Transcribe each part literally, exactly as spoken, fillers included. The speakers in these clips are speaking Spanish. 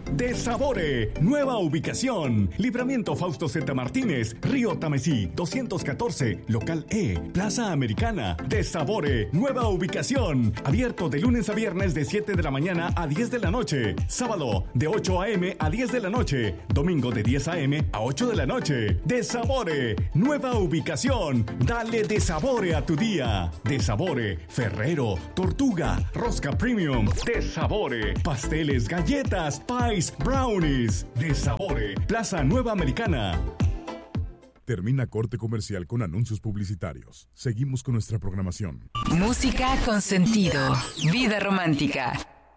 De Sabore, nueva ubicación. Libramiento Fausto Z. Martínez, Río Tamesí, doscientos catorce, Local E, Plaza Americana. De Sabore, nueva ubicación. Abierto de lunes a viernes de siete de la mañana a diez de la noche. Sábado de ocho a.m. a diez de la noche. Domingo de diez a.m. a ocho de la noche. De Sabore, nueva ubicación. Dale de Sabore a tu día. De Sabore, Ferrero, Tortuga, Rosca Premium. De Sabore, pasteles, galletas, pies, brownies. De Sabore, Plaza Nueva Americana. Termina corte comercial con anuncios publicitarios. Seguimos con nuestra programación. Música con sentido. Vida romántica.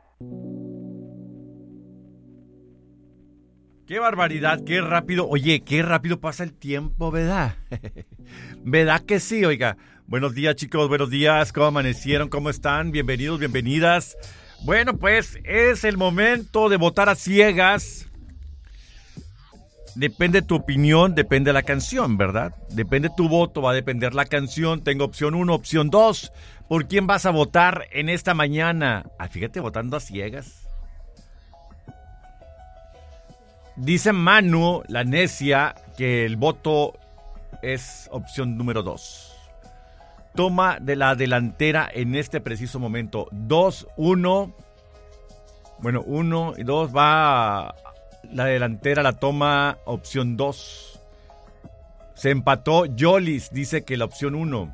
¡Qué barbaridad! ¡Qué rápido! Oye, qué rápido pasa el tiempo, ¿verdad? ¿Verdad que sí? Oiga, buenos días, chicos, buenos días. ¿Cómo amanecieron? ¿Cómo están? Bienvenidos, bienvenidas. Bueno, pues es el momento de votar a ciegas. Depende tu opinión, depende la canción, ¿verdad? Depende tu voto, va a depender la canción. Tengo opción uno, opción dos. ¿Por quién vas a votar en esta mañana? Ah, fíjate, votando a ciegas. Dice Manu, la necia, que el voto es opción número dos. Toma de la delantera en este preciso momento. dos uno. Bueno, uno y dos va. La delantera la toma opción dos. Se empató. Yolis dice que la opción uno.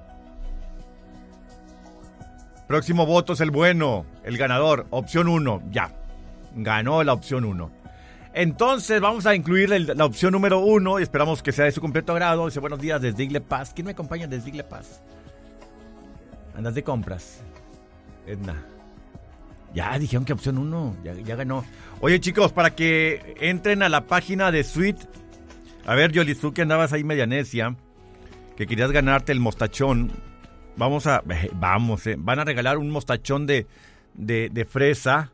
Próximo voto es el bueno, el ganador. Opción uno. Ya. Ganó la opción uno. Entonces vamos a incluir el, la opción número uno y esperamos que sea de su completo agrado. Dice, buenos días desde Igle Paz. ¿Quién me acompaña desde Igle Paz? Andas de compras, Edna. Ya dijeron que opción uno, ya, ya ganó. Oye, chicos, para que entren a la página de Sweet. A ver, Yolis, tú que andabas ahí media necia, que querías ganarte el mostachón. Vamos a, eh, vamos, eh, van a regalar un mostachón de, de, de fresa.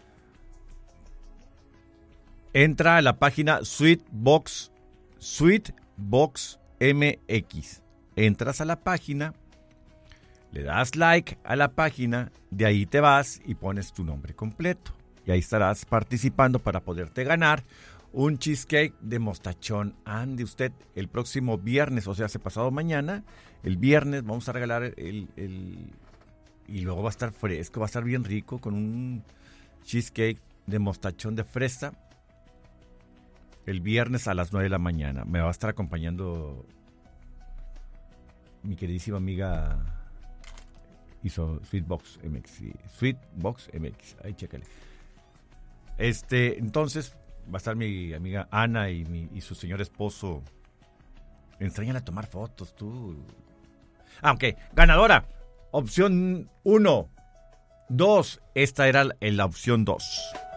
Entra a la página Sweetbox, Sweetbox M X. Entras a la página, le das like a la página, de ahí te vas y pones tu nombre completo. Y ahí estarás participando para poderte ganar un cheesecake de mostachón. Ande usted el próximo viernes, o sea, hace pasado mañana, el viernes vamos a regalar el, el... Y luego va a estar fresco, va a estar bien rico con un cheesecake de mostachón de fresa. El viernes a las nueve de la mañana. Me va a estar acompañando mi queridísima amiga hizo Sweetbox M X. Sí, Sweetbox M X. Ahí chécale. Este, entonces va a estar mi amiga Ana y, mi, y su señor esposo. Enséñale a tomar fotos, tú. Ah, ok. Ganadora. Opción uno. dos. Esta era la opción dos.